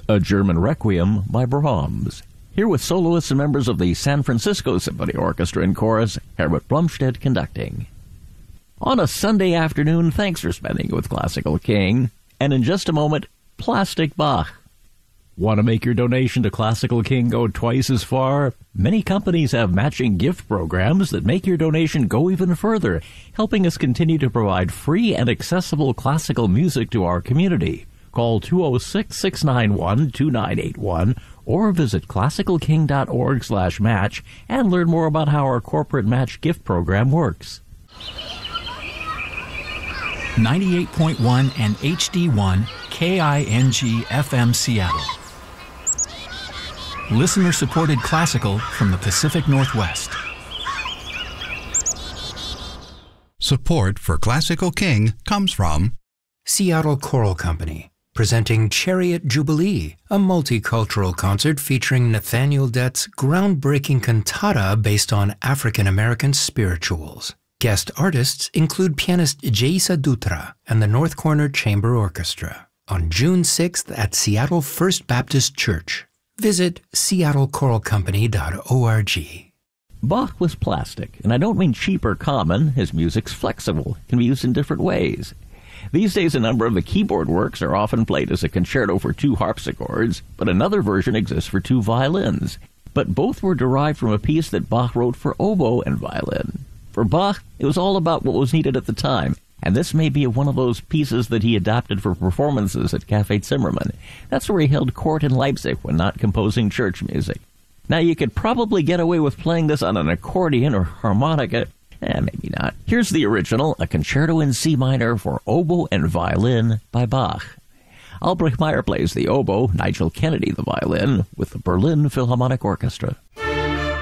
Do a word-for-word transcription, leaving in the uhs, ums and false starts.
A German Requiem by Brahms. Here with soloists and members of the San Francisco Symphony Orchestra and Chorus, Herbert Blumstedt conducting. On a Sunday afternoon, thanks for spending it with Classical King. And in just a moment, Plastic Bach. Want to make your donation to Classical King go twice as far? Many companies have matching gift programs that make your donation go even further, helping us continue to provide free and accessible classical music to our community. Call two oh six, six nine one, two nine eight one or visit classical king dot org slash match and learn more about how our corporate match gift program works. ninety-eight point one and H D one K I N G F M Seattle. Listener-supported classical from the Pacific Northwest. Support for Classical King comes from Seattle Choral Company, presenting Chariot Jubilee, a multicultural concert featuring Nathaniel Dett's groundbreaking cantata based on African-American spirituals. Guest artists include pianist Jaisa Dutra and the North Corner Chamber Orchestra on June sixth at Seattle First Baptist Church. Visit seattle choral company dot org. Bach was plastic, and I don't mean cheap or common. His music's flexible, can be used in different ways. These days, a number of the keyboard works are often played as a concerto for two harpsichords, but another version exists for two violins. But both were derived from a piece that Bach wrote for oboe and violin. For Bach, it was all about what was needed at the time, and this may be one of those pieces that he adapted for performances at Café Zimmermann. That's where he held court in Leipzig when not composing church music. Now, you could probably get away with playing this on an accordion or harmonica. Eh, maybe not. Here's the original, a concerto in C minor for oboe and violin by Bach. Albrecht Meyer plays the oboe, Nigel Kennedy the violin, with the Berlin Philharmonic Orchestra.